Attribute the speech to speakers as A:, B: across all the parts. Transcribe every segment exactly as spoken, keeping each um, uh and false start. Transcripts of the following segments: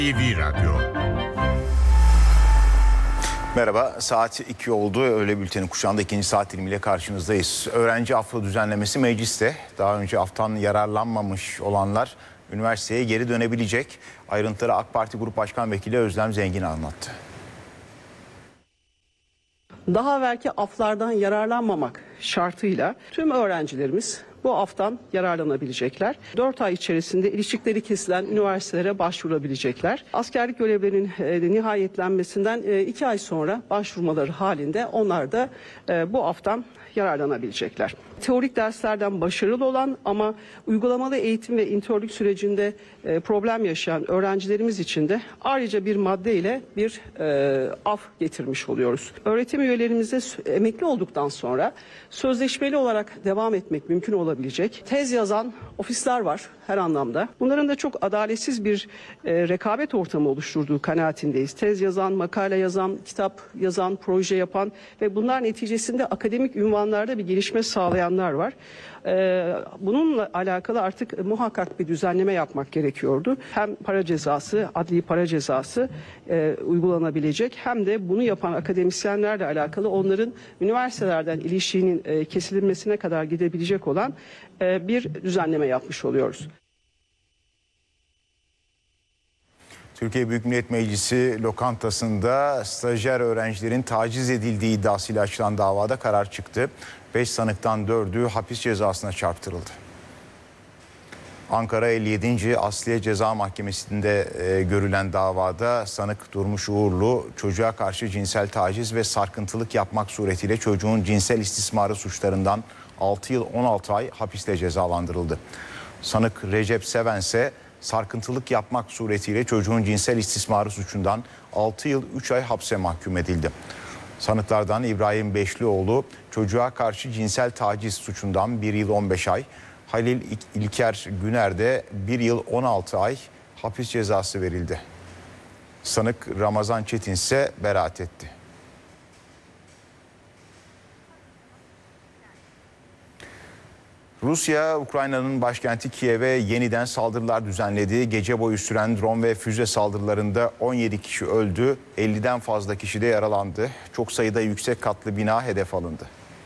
A: T V Radyo. Merhaba, saat iki oldu. Öğle bülteni kuşağında ikinci saat dilimiyle karşınızdayız. Öğrenci affı düzenlemesi mecliste. Daha önce aftan yararlanmamış olanlar üniversiteye geri dönebilecek. Ayrıntıları AK Parti Grup Başkan Vekili Özlem Zengin anlattı.
B: Daha evvelki aflardan yararlanmamak şartıyla tüm öğrencilerimiz bu aftan yararlanabilecekler. dört ay içerisinde ilişkileri kesilen üniversitelere başvurabilecekler. Askerlik görevlerinin e, nihayetlenmesinden e, iki ay sonra başvurmaları halinde onlar da e, bu aftan yararlanabilecekler. Teorik derslerden başarılı olan ama uygulamalı eğitim ve internlük sürecinde e, problem yaşayan öğrencilerimiz için de ayrıca bir madde ile bir e, af getirmiş oluyoruz. Öğretim üyelerimize emekli olduktan sonra sözleşmeli olarak devam etmek mümkün olabilecek tez yazan ofisler var her anlamda. Bunların da çok adaletsiz bir e, rekabet ortamı oluşturduğu kanaatindeyiz. Tez yazan, makale yazan, kitap yazan, proje yapan ve bunlar neticesinde akademik ünvanlarda bir gelişme sağlayanlar var. Ee, bununla alakalı artık muhakkak bir düzenleme yapmak gerekiyordu. Hem para cezası, adli para cezası e, uygulanabilecek hem de bunu yapan akademisyenlerle alakalı onların üniversitelerden ilişiğinin e, kesilmesine kadar gidebilecek olan e, bir düzenleme yapmış oluyoruz.
A: Türkiye Büyük Millet Meclisi lokantasında stajyer öğrencilerin taciz edildiği iddiasıyla açılan davada karar çıktı. beş sanıktan dördü hapis cezasına çarptırıldı. Ankara elli yedinci Asliye Ceza Mahkemesi'nde e, görülen davada sanık Durmuş Uğurlu çocuğa karşı cinsel taciz ve sarkıntılık yapmak suretiyle çocuğun cinsel istismarı suçlarından altı yıl on altı ay hapisle cezalandırıldı. Sanık Recep Seven ise sarkıntılık yapmak suretiyle çocuğun cinsel istismarı suçundan altı yıl üç ay hapse mahkum edildi. Sanıklardan İbrahim Beşlioğlu çocuğa karşı cinsel taciz suçundan bir yıl on beş ay, Halil İlker Güner de bir yıl on altı ay hapis cezası verildi. Sanık Ramazan Çetin ise beraat etti. Rusya, Ukrayna'nın başkenti Kiev'e yeniden saldırılar düzenledi. Gece boyu süren drone ve füze saldırılarında on yedi kişi öldü, elliden fazla kişi de yaralandı. Çok sayıda yüksek katlı bina hedef alındı.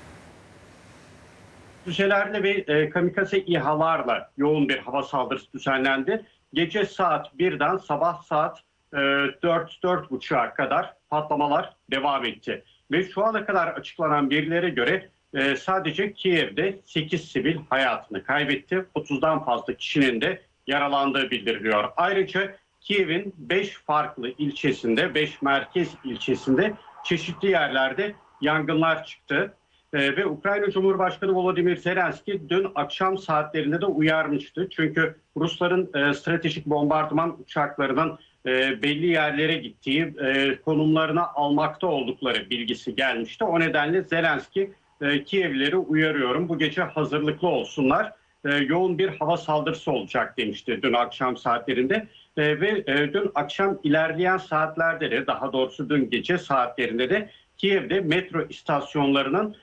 C: Füzelerle ve e, kamikaze İHA'larla yoğun bir hava saldırısı düzenlendi. Gece saat birden sabah saat e, dört dört buçuğa kadar patlamalar devam etti. Ve şu ana kadar açıklanan verilere göre e, sadece Kiev'de sekiz sivil hayatını kaybetti. otuzdan fazla kişinin de yaralandığı bildiriliyor. Ayrıca Kiev'in beş farklı ilçesinde, beş merkez ilçesinde çeşitli yerlerde yangınlar çıktı. Ee, ve Ukrayna Cumhurbaşkanı Volodymyr Zelenski dün akşam saatlerinde de uyarmıştı. Çünkü Rusların e, stratejik bombardıman uçaklarının e, belli yerlere gittiği, e, konumlarına almakta oldukları bilgisi gelmişti. O nedenle Zelenski e, Kievlileri uyarıyorum, bu gece hazırlıklı olsunlar. E, yoğun bir hava saldırısı olacak demişti dün akşam saatlerinde. E, ve e, dün akşam ilerleyen saatlerde de, daha doğrusu dün gece saatlerinde de Kiev'de metro istasyonlarının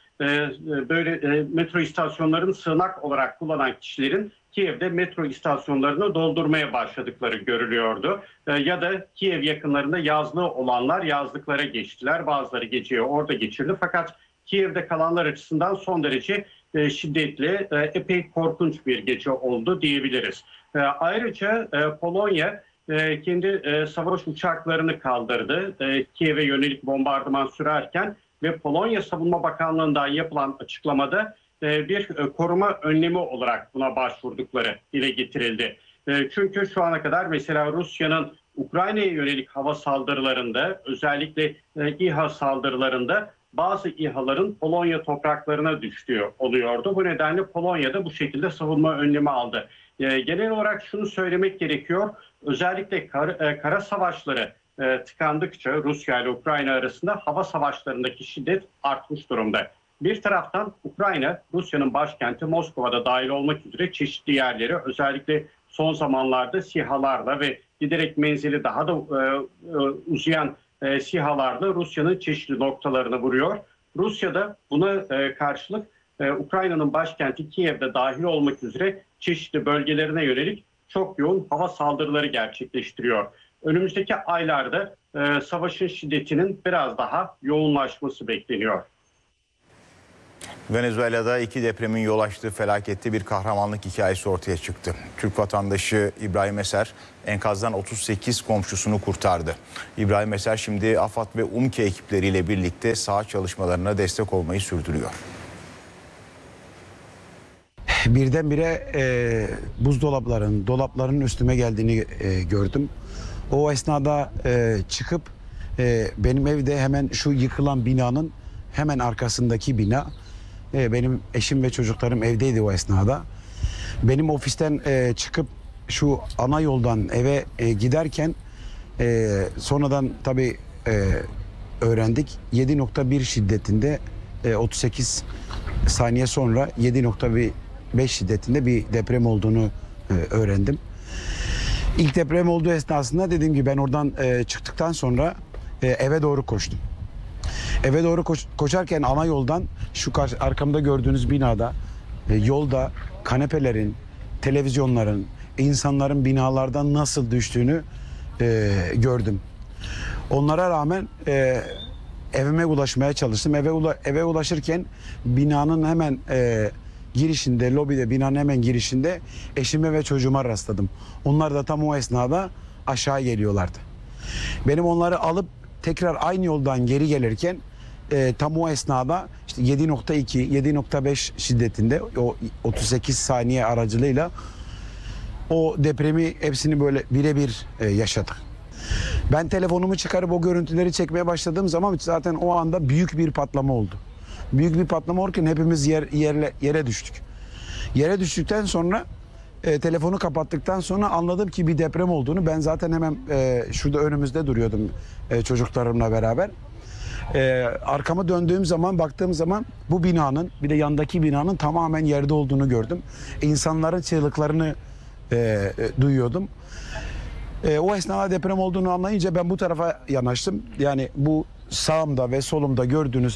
C: böyle metro istasyonlarını sığınak olarak kullanan kişilerin Kiev'de metro istasyonlarını doldurmaya başladıkları görülüyordu. Ya da Kiev yakınlarında yazlığı olanlar yazlıklara geçtiler. Bazıları geceyi orada geçirdi. Fakat Kiev'de kalanlar açısından son derece şiddetli, epey korkunç bir gece oldu diyebiliriz. Ayrıca Polonya kendi savaş uçaklarını kaldırdı. Kiev'e yönelik bombardıman sürerken ve Polonya Savunma Bakanlığı'ndan yapılan açıklamada bir koruma önlemi olarak buna başvurdukları dile getirildi. Çünkü şu ana kadar mesela Rusya'nın Ukrayna'ya yönelik hava saldırılarında, özellikle İHA saldırılarında bazı İHA'ların Polonya topraklarına düştüğü oluyordu. Bu nedenle Polonya da bu şekilde savunma önlemi aldı. Genel olarak şunu söylemek gerekiyor, özellikle kara, kara savaşları tıkandıkça Rusya ile Ukrayna arasında hava savaşlarındaki şiddet artmış durumda. Bir taraftan Ukrayna, Rusya'nın başkenti Moskova'da dahil olmak üzere çeşitli yerleri özellikle son zamanlarda SİHA'larla ve giderek menzili daha da e, e, uzayan e, SİHA'larla Rusya'nın çeşitli noktalarını vuruyor. Rusya da buna e, karşılık e, Ukrayna'nın başkenti Kiev'de dahil olmak üzere çeşitli bölgelerine yönelik çok yoğun hava saldırıları gerçekleştiriyor. Önümüzdeki aylarda e, savaşın şiddetinin biraz daha yoğunlaşması bekleniyor.
A: Venezuela'da iki depremin yol açtığı felakette bir kahramanlık hikayesi ortaya çıktı. Türk vatandaşı İbrahim Eser enkazdan otuz sekiz komşusunu kurtardı. İbrahim Eser şimdi AFAD ve UMKE ekipleriyle birlikte saha çalışmalarına destek olmayı sürdürüyor.
D: Birdenbire e, buzdolapların, dolapların üstüme geldiğini e, gördüm. O esnada e, çıkıp e, benim evde hemen şu yıkılan binanın hemen arkasındaki bina. E, benim eşim ve çocuklarım evdeydi o esnada. Benim ofisten e, çıkıp şu ana yoldan eve e, giderken e, sonradan tabii e, öğrendik. yedi nokta bir şiddetinde e, otuz sekiz saniye sonra yedi nokta beş şiddetinde bir deprem olduğunu e, öğrendim. İlk deprem olduğu esnasında dediğim gibi ben oradan e, çıktıktan sonra e, eve doğru koştum. Eve doğru koş, koşarken ana yoldan şu karşı, arkamda gördüğünüz binada e, yolda kanepelerin, televizyonların, insanların binalardan nasıl düştüğünü e, gördüm. Onlara rağmen e, evime ulaşmaya çalıştım. Eve ula, eve ulaşırken binanın hemen e, girişinde, lobide, binanın hemen girişinde eşime ve çocuğuma rastladım. Onlar da tam o esnada aşağı geliyorlardı. Benim onları alıp tekrar aynı yoldan geri gelirken e, tam o esnada işte yedi nokta iki, yedi nokta beş şiddetinde o otuz sekiz saniye aracılığıyla o depremi hepsini böyle birebir e, yaşadık. Ben telefonumu çıkarıp o görüntüleri çekmeye başladığım zaman zaten o anda büyük bir patlama oldu. Büyük bir patlama olurken hepimiz yer, yerle, yere düştük. Yere düştükten sonra e, telefonu kapattıktan sonra anladım ki bir deprem olduğunu. Ben zaten hemen e, şurada önümüzde duruyordum e, çocuklarımla beraber. E, arkama döndüğüm zaman baktığım zaman bu binanın bir de yandaki binanın tamamen yerde olduğunu gördüm. İnsanların çığlıklarını e, e, duyuyordum. E, o esnada deprem olduğunu anlayınca ben bu tarafa yanaştım. Yani bu sağımda ve solumda gördüğünüz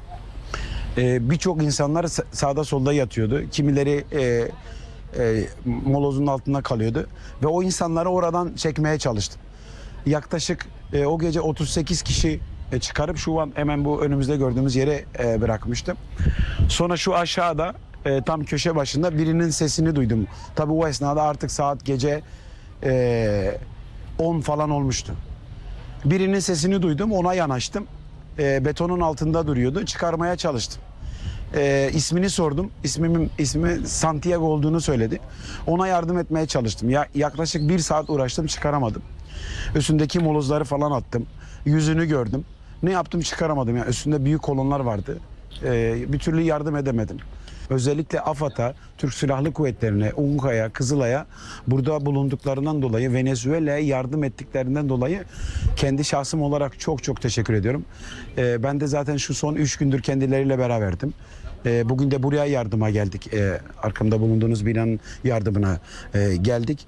D: e, birçok insanlar sağda solda yatıyordu. Kimileri e, e, molozun altında kalıyordu. Ve o insanları oradan çekmeye çalıştım. Yaklaşık e, o gece otuz sekiz kişi e, çıkarıp şu an hemen bu önümüzde gördüğümüz yere e, bırakmıştım. Sonra şu aşağıda e, tam köşe başında birinin sesini duydum. Tabii o esnada artık saat gece Ee, on falan olmuştu. Birinin sesini duydum, ona yanaştım. Ee, betonun altında duruyordu. Çıkarmaya çalıştım. Ee, ismini sordum. İsmimin ismi Santiago olduğunu söyledi. Ona yardım etmeye çalıştım. Ya, yaklaşık bir saat uğraştım, çıkaramadım. Üstündeki molozları falan attım. Yüzünü gördüm. Ne yaptım çıkaramadım. Yani üstünde büyük kolonlar vardı. Ee, bir türlü yardım edemedim. Özellikle AFAD'a, Türk Silahlı Kuvvetleri'ne, UNKA'ya, Kızılay'a burada bulunduklarından dolayı, Venezuela'ya yardım ettiklerinden dolayı kendi şahsım olarak çok çok teşekkür ediyorum. Ee, ben de zaten şu son üç gündür kendileriyle beraberdim. Ee, bugün de buraya yardıma geldik. Ee, arkamda bulunduğunuz binanın yardımına e, geldik.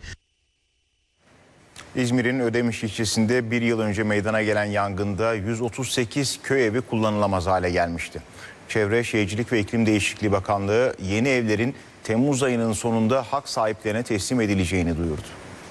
A: İzmir'in Ödemiş ilçesinde bir yıl önce meydana gelen yangında yüz otuz sekiz köy evi kullanılamaz hale gelmişti. Çevre, Şehircilik ve İklim Değişikliği Bakanlığı yeni evlerin Temmuz ayının sonunda hak sahiplerine teslim edileceğini duyurdu.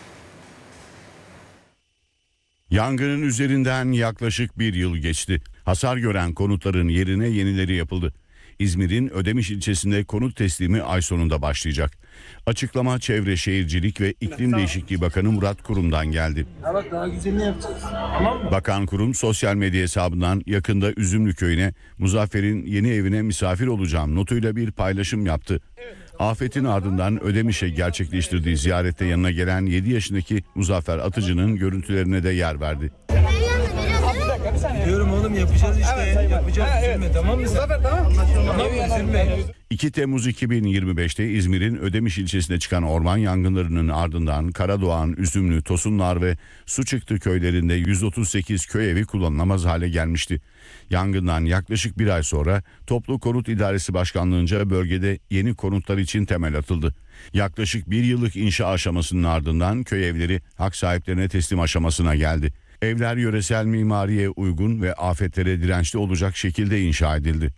E: Yangının üzerinden yaklaşık bir yıl geçti. Hasar gören konutların yerine yenileri yapıldı. İzmir'in Ödemiş ilçesinde konut teslimi ay sonunda başlayacak. Açıklama Çevre, Şehircilik ve İklim Değişikliği Bakanı Murat Kurum'dan geldi.
F: Bak daha güzelini yapacağız. Tamam mı?
E: Bakan Kurum sosyal medya hesabından yakında Üzümlü Köyü'ne Muzaffer'in yeni evine misafir olacağım notuyla bir paylaşım yaptı. Afetin ardından Ödemiş'e gerçekleştirdiği ziyarette yanına gelen yedi yaşındaki Muzaffer Atıcı'nın görüntülerine de yer verdi.
F: Diyorum oğlum yapacağız işte. Yapacağız üzülme tamam mı sen? Tamam mı üzülme.
E: iki Temmuz iki bin yirmi beşte İzmir'in Ödemiş ilçesinde çıkan orman yangınlarının ardından Karadoğan, Üzümlü, Tosunlar ve Suçıktı köylerinde yüz otuz sekiz köy evi kullanılamaz hale gelmişti. Yangından yaklaşık bir ay sonra Toplu Konut İdaresi Başkanlığı'nca bölgede yeni konutlar için temel atıldı. Yaklaşık bir yıllık inşa aşamasının ardından köy evleri hak sahiplerine teslim aşamasına geldi. Evler yöresel mimariye uygun ve afetlere dirençli olacak şekilde inşa edildi.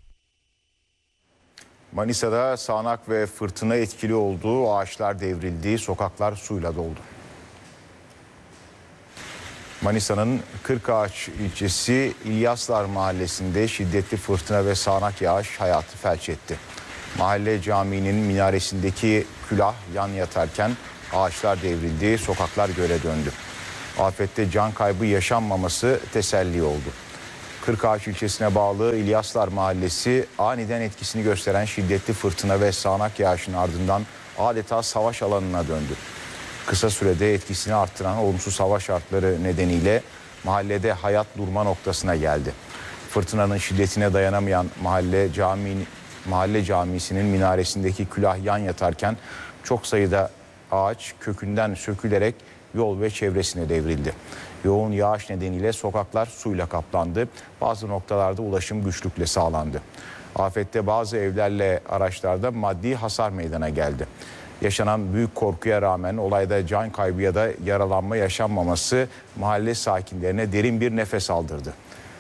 A: Manisa'da sağanak ve fırtına etkili olduğu ağaçlar devrildi, sokaklar suyla doldu. Manisa'nın Kırkağaç ilçesi İlyaslar mahallesinde şiddetli fırtına ve sağanak yağış hayatı felç etti. Mahalle caminin minaresindeki külah yan yatarken ağaçlar devrildi, sokaklar göle döndü. Afette can kaybı yaşanmaması teselli oldu. Kırkağaç ilçesine bağlı İlyaslar mahallesi aniden etkisini gösteren şiddetli fırtına ve sağanak yağışın ardından adeta savaş alanına döndü. Kısa sürede etkisini arttıran olumsuz hava şartları nedeniyle mahallede hayat durma noktasına geldi. Fırtınanın şiddetine dayanamayan mahalle cami mahalle camisinin minaresindeki külah yan yatarken çok sayıda ağaç kökünden sökülerek yol ve çevresine devrildi. Yoğun yağış nedeniyle sokaklar suyla kaplandı. Bazı noktalarda ulaşım güçlükle sağlandı. Afette bazı evlerle araçlarda maddi hasar meydana geldi. Yaşanan büyük korkuya rağmen olayda can kaybı ya da yaralanma yaşanmaması mahalle sakinlerine derin bir nefes aldırdı.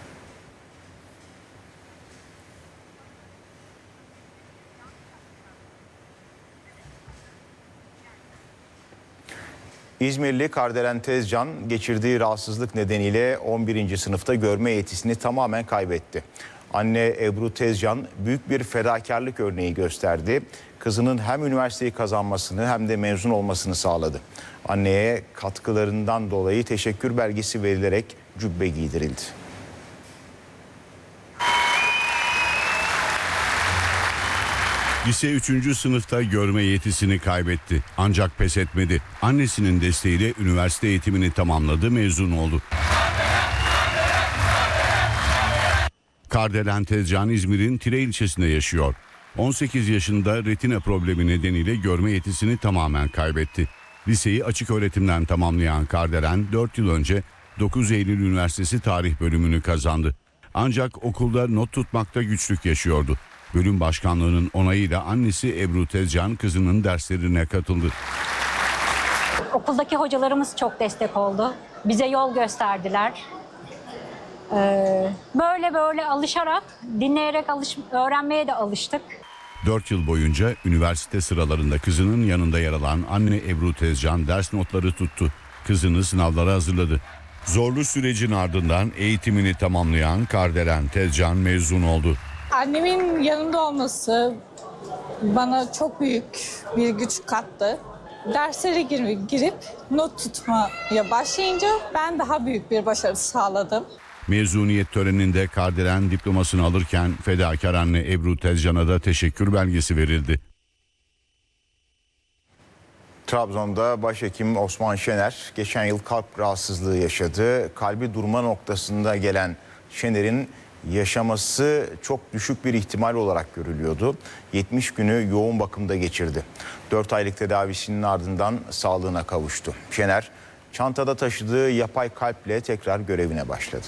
A: İzmirli Kardelen Tezcan geçirdiği rahatsızlık nedeniyle on birinci sınıfta görme yetisini tamamen kaybetti. Anne Ebru Tezcan büyük bir fedakarlık örneği gösterdi. Kızının hem üniversiteyi kazanmasını hem de mezun olmasını sağladı. Anneye katkılarından dolayı teşekkür belgesi verilerek cübbe giydirildi.
E: Lise üçüncü sınıfta görme yetisini kaybetti. Ancak pes etmedi. Annesinin desteğiyle üniversite eğitimini tamamladı, mezun oldu. Kardelen Tezcan İzmir'in Tire ilçesinde yaşıyor. on sekiz yaşında retina problemi nedeniyle görme yetisini tamamen kaybetti. Liseyi açık öğretimden tamamlayan Kardelen dört yıl önce dokuz Eylül Üniversitesi Tarih bölümünü kazandı. Ancak okulda not tutmakta güçlük yaşıyordu. Bölüm başkanlığının onayıyla annesi Ebru Tezcan kızının derslerine katıldı.
G: Okuldaki hocalarımız çok destek oldu. Bize yol gösterdiler. Ee, böyle böyle alışarak, dinleyerek alış, öğrenmeye de alıştık.
E: dört yıl boyunca üniversite sıralarında kızının yanında yer alan anne Ebru Tezcan ders notları tuttu. Kızını sınavlara hazırladı. Zorlu sürecin ardından eğitimini tamamlayan Kardelen Tezcan mezun oldu.
H: Annemin yanında olması bana çok büyük bir güç kattı. Derslere girip not tutmaya başlayınca ben daha büyük bir başarı sağladım.
E: Mezuniyet töreninde Kardelen diplomasını alırken fedakar anne Ebru Tezcan'a da teşekkür belgesi verildi.
A: Trabzon'da başhekim Osman Şener geçen yıl kalp rahatsızlığı yaşadı. Kalbi durma noktasında gelen Şener'in yaşaması çok düşük bir ihtimal olarak görülüyordu. yetmiş günü yoğun bakımda geçirdi. dört aylık tedavisinin ardından sağlığına kavuştu. Şener çantada taşıdığı yapay kalple tekrar görevine başladı.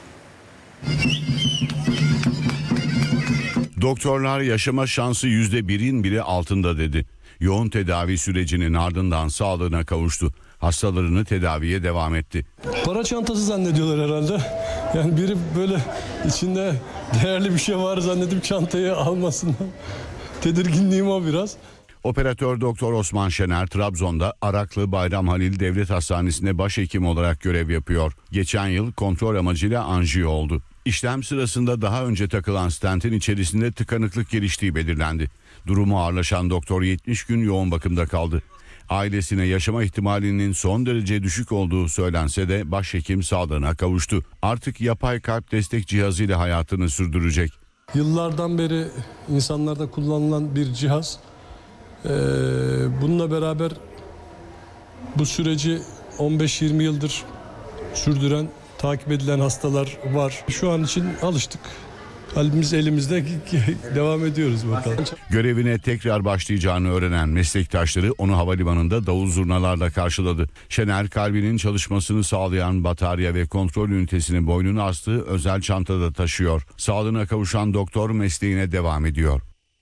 E: Doktorlar yaşama şansı yüzde birin bile altında dedi. Yoğun tedavi sürecinin ardından sağlığına kavuştu. Hastalarını tedaviye devam etti.
I: Para çantası zannediyorlar herhalde. Yani biri böyle içinde değerli bir şey var zannedip çantayı almasın. Tedirginliğim o biraz.
E: Operatör Doktor Osman Şener Trabzon'da Araklı Bayram Halil Devlet Hastanesi'nde başhekim olarak görev yapıyor. Geçen yıl kontrol amacıyla anjiyo oldu. İşlem sırasında daha önce takılan stentin içerisinde tıkanıklık geliştiği belirlendi. Durumu ağırlaşan doktor yetmiş gün yoğun bakımda kaldı. Ailesine yaşama ihtimalinin son derece düşük olduğu söylense de başhekim sağlığına kavuştu. Artık yapay kalp destek cihazıyla hayatını sürdürecek.
I: Yıllardan beri insanlarda kullanılan bir cihaz. Ee, bununla beraber bu süreci on beş yirmi yıldır sürdüren, takip edilen hastalar var. Şu an için alıştık. Kalbimiz elimizde, devam ediyoruz bakalım.
E: Görevine tekrar başlayacağını öğrenen meslektaşları onu havalimanında davul zurnalarla karşıladı. Şener kalbinin çalışmasını sağlayan batarya ve kontrol ünitesini boynuna astığı özel çantada taşıyor. Sağlığına kavuşan doktor mesleğine devam ediyor.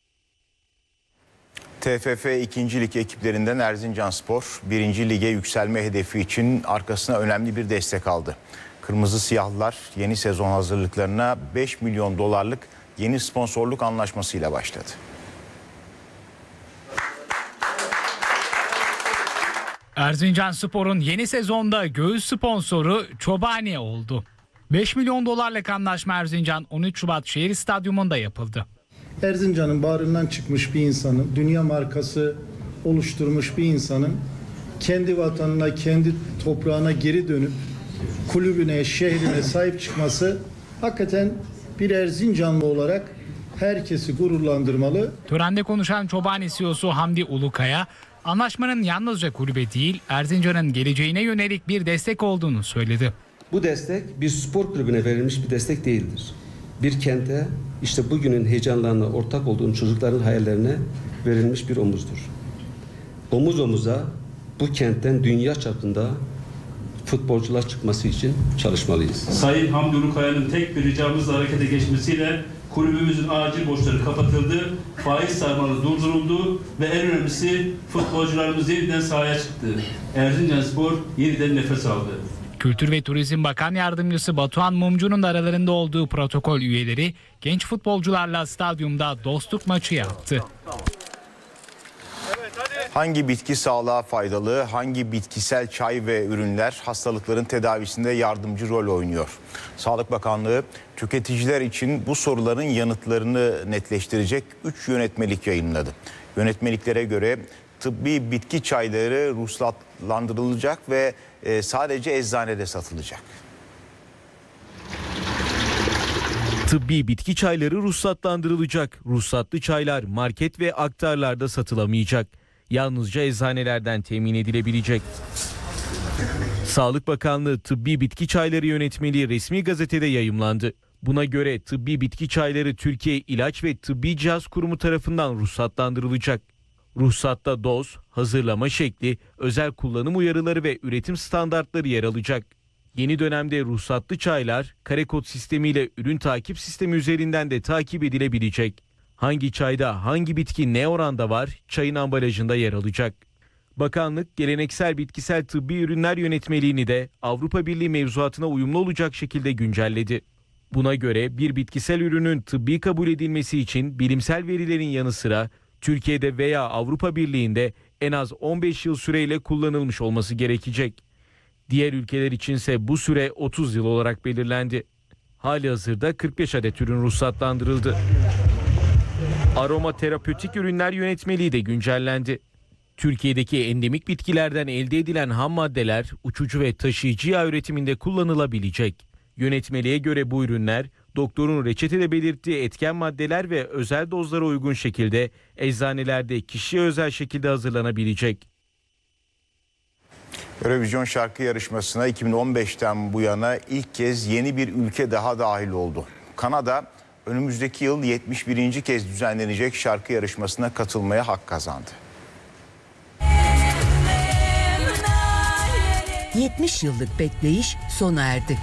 A: T F F ikinci Lig ekiplerinden Erzincanspor birinci Lig'e yükselme hedefi için arkasına önemli bir destek aldı. Kırmızı Siyahlılar yeni sezon hazırlıklarına beş milyon dolarlık yeni sponsorluk anlaşmasıyla başladı.
J: Erzincanspor'un yeni sezonda göğüs sponsoru Çobani oldu. beş milyon dolarlık anlaşma Erzincan on üç Şubat Şehir Stadyumunda yapıldı.
K: Erzincan'ın bağrından çıkmış bir insanın, dünya markası oluşturmuş bir insanın kendi vatanına, kendi toprağına geri dönüp kulübüne, şehrine sahip çıkması hakikaten bir Erzincanlı olarak herkesi gururlandırmalı.
J: Törende konuşan Çobani C E O'su Hamdi Ulukaya, anlaşmanın yalnızca kulübe değil, Erzincan'ın geleceğine yönelik bir destek olduğunu söyledi.
L: Bu destek bir spor kulübüne verilmiş bir destek değildir. Bir kente, işte bugünün heyecanlarına ortak olduğum çocukların hayallerine verilmiş bir omuzdur. Omuz omuza bu kentten dünya çapında futbolcular çıkması için çalışmalıyız.
M: Sayın Hamdi Ulukaya'nın tek bir ricamızla harekete geçmesiyle kulübümüzün acil borçları kapatıldı, faiz sarmalı durduruldu ve en önemlisi futbolcularımız yeniden sahaya çıktı. Erzincanspor yeniden nefes aldı.
J: Kültür ve Turizm Bakan Yardımcısı Batuhan Mumcu'nun da aralarında olduğu protokol üyeleri genç futbolcularla stadyumda dostluk maçı yaptı.
A: Hangi bitki sağlığa faydalı, hangi bitkisel çay ve ürünler hastalıkların tedavisinde yardımcı rol oynuyor? Sağlık Bakanlığı tüketiciler için bu soruların yanıtlarını netleştirecek üç yönetmelik yayınladı. Yönetmeliklere göre tıbbi bitki çayları ruhsatlandırılacak ve sadece eczanede satılacak.
N: Tıbbi bitki çayları ruhsatlandırılacak. Ruhsatlı çaylar market ve aktarlarda satılamayacak. Yalnızca eczanelerden temin edilebilecek. Sağlık Bakanlığı tıbbi bitki çayları yönetmeliği resmi gazetede yayımlandı. Buna göre tıbbi bitki çayları Türkiye İlaç ve Tıbbi Cihaz Kurumu tarafından ruhsatlandırılacak. Ruhsatta doz, hazırlama şekli, özel kullanım uyarıları ve üretim standartları yer alacak. Yeni dönemde ruhsatlı çaylar kare kod sistemiyle ürün takip sistemi üzerinden de takip edilebilecek. Hangi çayda hangi bitki ne oranda var çayın ambalajında yer alacak. Bakanlık geleneksel bitkisel tıbbi ürünler yönetmeliğini de Avrupa Birliği mevzuatına uyumlu olacak şekilde güncelledi. Buna göre bir bitkisel ürünün tıbbi kabul edilmesi için bilimsel verilerin yanı sıra Türkiye'de veya Avrupa Birliği'nde en az on beş yıl süreyle kullanılmış olması gerekecek. Diğer ülkeler içinse bu süre otuz yıl olarak belirlendi. Halihazırda kırk beş adet ürün ruhsatlandırıldı. Aroma terapötik ürünler yönetmeliği de güncellendi. Türkiye'deki endemik bitkilerden elde edilen ham maddeler uçucu ve taşıyıcı yağ üretiminde kullanılabilecek. Yönetmeliğe göre bu ürünler doktorun reçetede belirttiği etken maddeler ve özel dozlara uygun şekilde eczanelerde kişiye özel şekilde hazırlanabilecek.
A: Eurovision şarkı yarışmasına iki bin on beşten bu yana ilk kez yeni bir ülke daha dahil oldu. Kanada önümüzdeki yıl yetmiş birinci kez düzenlenecek şarkı yarışmasına katılmaya hak kazandı.
O: yetmiş yıllık bekleyiş sona erdi.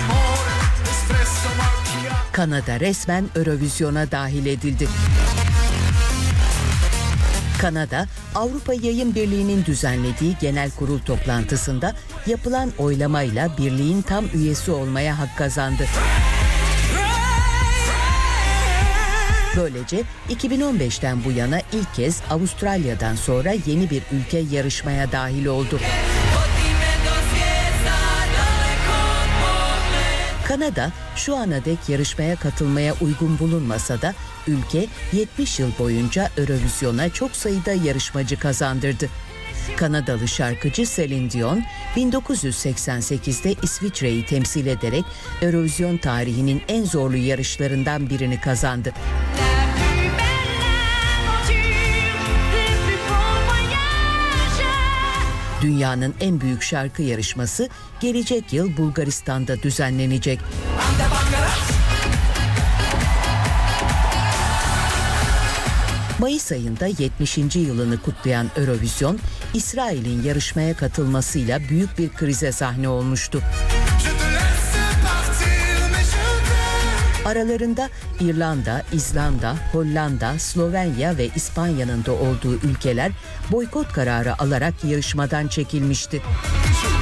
O: Kanada resmen Eurovision'a dahil edildi. Kanada, Avrupa Yayın Birliği'nin düzenlediği genel kurul toplantısında yapılan oylamayla birliğin tam üyesi olmaya hak kazandı. Böylece iki bin on beşten bu yana ilk kez Avustralya'dan sonra yeni bir ülke yarışmaya dahil oldu. Kanada şu ana dek yarışmaya katılmaya uygun bulunmasa da ülke yetmiş yıl boyunca Eurovision'a çok sayıda yarışmacı kazandırdı. Kanadalı şarkıcı Celine Dion bin dokuz yüz seksen sekizde İsviçre'yi temsil ederek Eurovision tarihinin en zorlu yarışlarından birini kazandı. Dünyanın en büyük şarkı yarışması gelecek yıl Bulgaristan'da düzenlenecek. Mayıs ayında yetmişinci yılını kutlayan Eurovision, İsrail'in yarışmaya katılmasıyla büyük bir krize sahne olmuştu. Aralarında İrlanda, İzlanda, Hollanda, Slovenya ve İspanya'nın da olduğu ülkeler boykot kararı alarak yarışmadan çekilmişti.